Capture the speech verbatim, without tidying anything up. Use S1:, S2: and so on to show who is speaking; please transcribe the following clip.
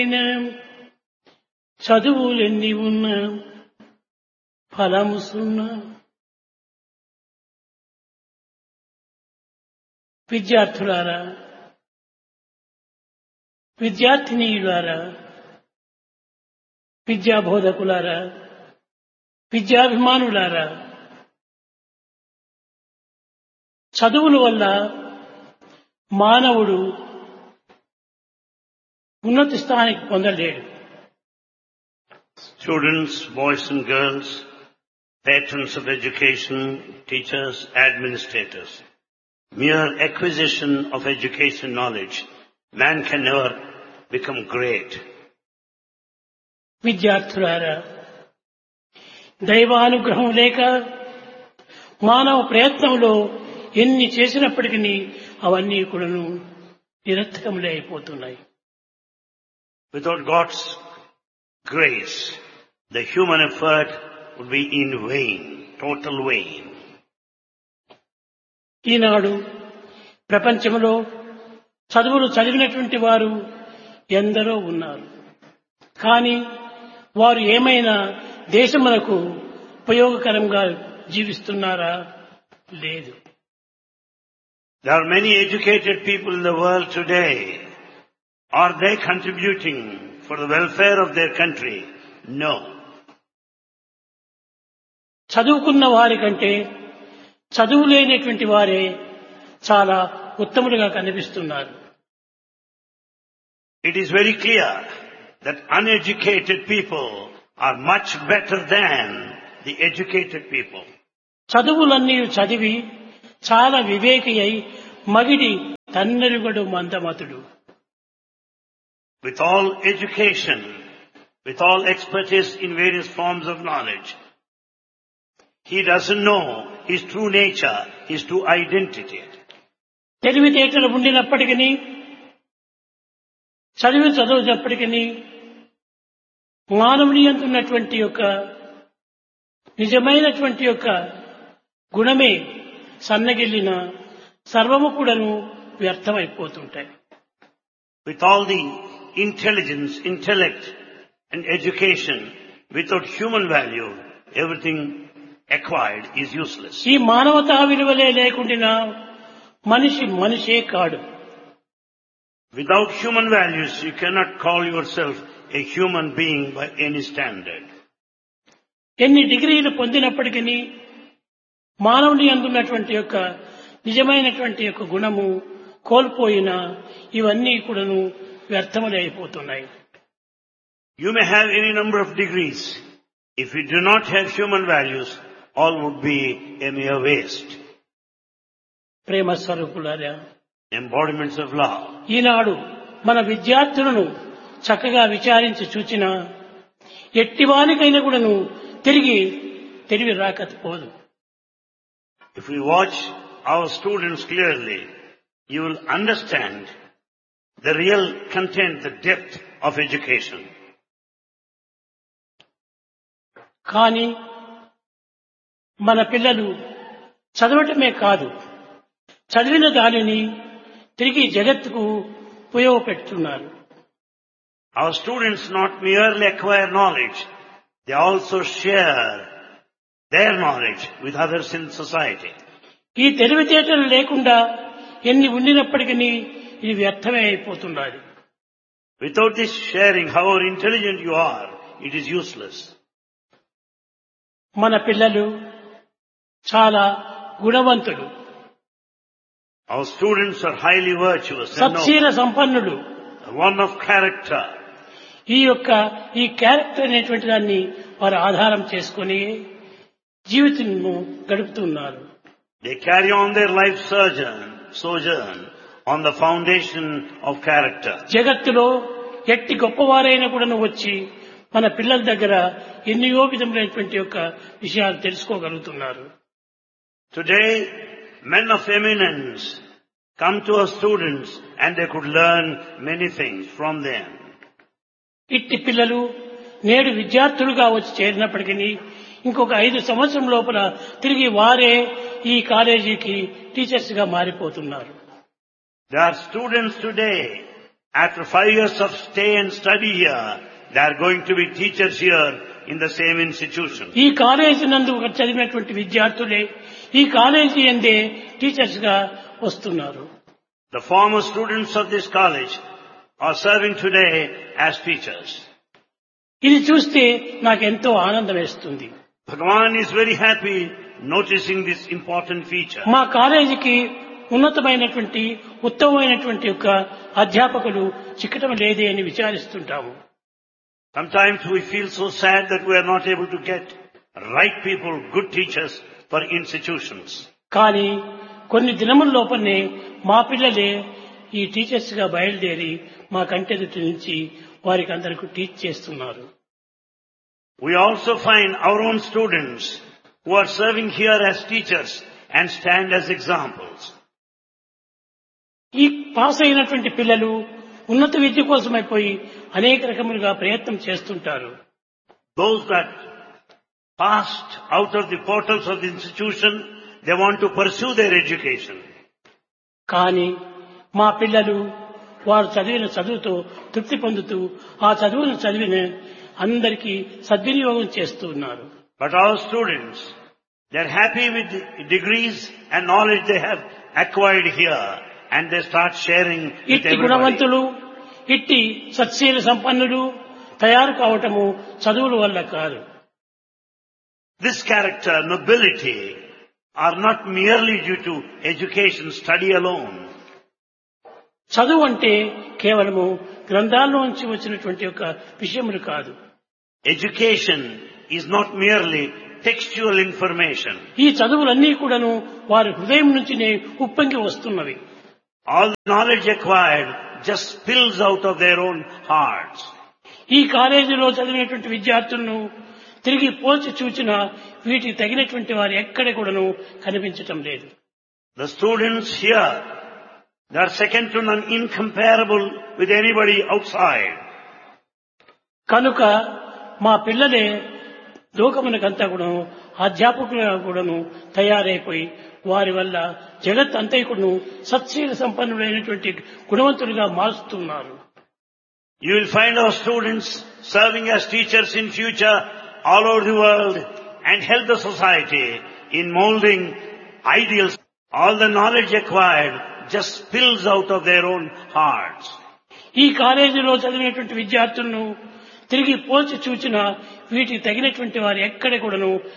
S1: చదువులెన్ని ఉన్నా ఫలము సున్నా. విద్యార్థులారా, విద్యార్థినీయులారా, విద్యా బోధకులారా, విద్యాభిమానులారా, చదువుల వల్ల మానవుడు ఉన్నత స్థానానికి పొందలేడు.
S2: Students, boys and girls, patrons of education, teachers, administrators, mere acquisition of education knowledge, man can never become great.
S1: విద్యార్థులారా, దైవానుగ్రహం లేక మానవ ప్రయత్నంలో ఎన్ని చేసినప్పటికీ అవన్నీ కూడాను నిరర్థకములే అయిపోతున్నాయి.
S2: Without God's grace, the human effort would be in vain, total vain.
S1: ఈనాడు ప్రపంచంలో చదువులు చదివినటువంటి వారు ఎందరో ఉన్నారు. కానీ వారు ఏమైనా దేశమునకు ఉపయోగకరంగా జీవిస్తున్నారా? లేదు.
S2: There are many educated people in the world today. Are they contributing for the welfare of their country? No.
S1: చదువుకున్న వారి కంటే చదువు లేనటువంటి వారే చాలా ఉత్తములుగా కనిపిస్తున్నారు.
S2: It is very clear that uneducated people are much better than the educated people.
S1: చదువులన్నీ చదివి చాలా వివేకి అయి మగిడి తన్నెరుగడు మందమతుడు.
S2: With all education, with all expertise in various forms of knowledge, he doesn't know his true nature, his true identity.
S1: తెలివితేటలు ఉండినప్పటికీ, చదివి చదువునప్పటికీ మానవుని యందు ఉన్నటువంటి యొక్క నిజమైనటువంటి యొక్క గుణమే సన్నగిల్లిన సర్వము కూడాను వ్యర్థమైపోతుంటాయి.
S2: With all the intelligence, intellect and education, without human value, everything acquired is useless.
S1: ఈ మానవతా విలువలే లేకుండా మనిషి మనిషే కాడు.
S2: Without human values, you cannot call yourself a human being by any standard.
S1: ఎన్ని డిగ్రీలు పొందినప్పటికీ మానవుని అందున్నటువంటి యొక్క నిజమైనటువంటి యొక్క గుణము కోల్పోయినా ఇవన్నీ కూడాను వ్యర్థములే అయిపోతున్నాయి.
S2: You may have any number of degrees. If you do not have human values, all would be a mere waste.
S1: ప్రేమ స్వరూపులారా,
S2: Embodiments of love.
S1: ఈనాడు మన విద్యార్థులను చక్కగా విచారించి చూచిన ఎట్టివానికైనా కూడాను తిరిగి తెలివి రాకపోదు.
S2: If we watch our students clearly, you will understand the real content, the depth of education.
S1: కానీ మన పిల్లలు చదవటమే కాదు, చదివిన దానిని తిరిగి జగత్తుకు ఉపయోగపెడుతున్నారు.
S2: Our students not merely acquire knowledge, they also share their knowledge with others in society.
S1: ఈ తెలివితేటలు లేకుండా ఎన్ని ఉండినప్పటికీ ఇది వ్యర్థమే అయిపోతున్నది.
S2: Without this sharing, however intelligent you are, it is useless.
S1: మన పిల్లలు చాలా గుణవంతులు,
S2: Our students are highly virtuous and
S1: సత్శీల సంపన్నులు,
S2: one of character.
S1: ఈ యొక్క ఈ క్యారెక్టర్ అనేటువంటి దాన్ని వారు ఆధారం చేసుకుని జీవితంను గడుపుతున్నారు.
S2: They carry on their life sojourn, sojourn on the foundation of character.
S1: జగత్తులో ఎట్టి గొప్పవారైనా కూడా వచ్చి మన పిల్లల దగ్గర ఎన్నో విధములైనటువంటి యొక్క విషయాలు తెలుసుకోగలుగుతున్నారు.
S2: Today, men of eminence come to our students and they could learn many things from them.
S1: ఇట్టి పిల్లలు నేడు విద్యార్థులుగా వచ్చి చేరినప్పటికీ ఇంకొక ఐదు సంవత్సరం లోపల తిరిగి వారే ఈ కాలేజీకి టీచర్స్ గా మారిపోతున్నారు.
S2: There are students today After five years of stay and study here, they are going to be teachers here in the same institution.
S1: ఈ కాలేజీ నందు చదివినటువంటి విద్యార్థులే ఈ కాలేజీ యందే టీచర్స్ గా వస్తున్నారు.
S2: The former students of this college are serving today as teachers.
S1: ఇది చూస్తే నాకు ఎంతో ఆనందం వేస్తుంది.
S2: Bhagavan is very happy noticing this important feature.
S1: మా కాలేజీకి ఉన్నతమైనటువంటి ఉత్తమమైనటువంటి యొక్క అధ్యాపకులు చిక్కటం లేదే అని విచారిస్తుంటాము.
S2: Sometimes we feel so sad that we are not able to get right people, good teachers for institutions.
S1: కానీ కొన్ని దినముల లోపలనే మా పిల్లలే ఈ టీచర్స్ గా బయలుదేరి మా కంటెదుటి నుంచి వారికి అందరికీ టీచ్ చేస్తున్నారు.
S2: We also find our own students who are serving here as teachers and stand as examples.
S1: ఈ పాస్ అయినటువంటి పిల్లలు ఉన్నత విద్య కోసమైపోయి అనేక రకములుగా ప్రయత్నం చేస్తుంటారు.
S2: Those that passed out of the portals of the institution, they want to pursue their education.
S1: కానీ మా పిల్లలు వారు చదివిన చదువుతో తృప్తి పొందుతూ ఆ చదువును చదివిన అందరికీ సద్వినియోగం చేస్తూ ఉన్నారు.
S2: But our students, they are happy with the degrees and knowledge they have acquired here, and they start sharing with
S1: ఇట్టి
S2: everybody.
S1: గుణవంతులు ఇట్టి సత్శీల సంపన్నులు తయారు కావటము చదువుల వల్ల కాదు.
S2: This character, nobility, are not merely due to education, study alone.
S1: చదువు అంటే కేవలము గ్రంథాల్లోంచి వచ్చినటువంటి ఒక విషయములు కాదు.
S2: Education is not merely textual information.
S1: ఈ చదువులన్నీ కూడాను వారి హృదయం నుంచినే ఉప్పొంగి వస్తున్నవి.
S2: All the knowledge acquired just spills out of their own hearts.
S1: ఈ కాలేజీలో చదివినటువంటి విద్యార్థులను తిరిగి పోల్చి చూచినా వీటికి తగినటువంటి వారు ఎక్కడ కూడాను కనిపించటం లేదు.
S2: The students here, they are second to none, incomparable with anybody outside.
S1: కనుక మా పిల్లలే లోకమునకంతా కూడాను అధ్యాపకులుగా కూడాను తయారైపోయి వారి వల్ల జగత్ అంతైకుడును సత్శీల సంపన్నులైనటువంటి గుణవంతులుగా మారుస్తున్నారు.
S2: You will find our students serving as teachers in future all over the world and help the society in molding ideals. All the knowledge acquired just spills out of their own hearts.
S1: ఈ కాలేజీలో చదివినటువంటి విద్యార్థులను తిరిగి పోల్చి చూచినా వీటికి తగినటువంటి వారు ఎక్కడ కూడాను